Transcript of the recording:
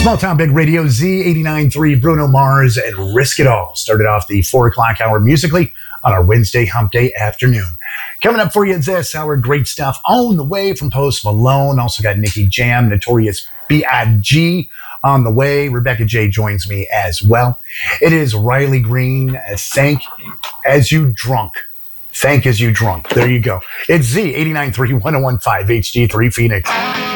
Small Town Big Radio, Z89.3, Bruno Mars, and Risk It All. Started off the 4 o'clock hour musically on our Wednesday hump day afternoon. Coming up for you this hour, great stuff on the way from Post Malone. Also got Nicky Jam, Notorious B.I.G. on the way. Rebecca J joins me as well. It is Riley Green, Thank As You Drunk. Thank As You Drunk. There you go. It's Z89.3, 101.5 HD3 Phoenix.